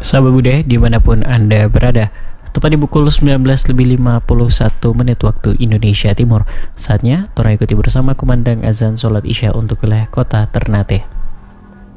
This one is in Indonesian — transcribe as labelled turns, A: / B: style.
A: Sahabat budaya dimanapun Anda berada, tepat di pukul 19:51 waktu Indonesia Timur. Saatnya Tora ikuti bersama kumandang azan sholat isya untuk wilayah kota Ternate.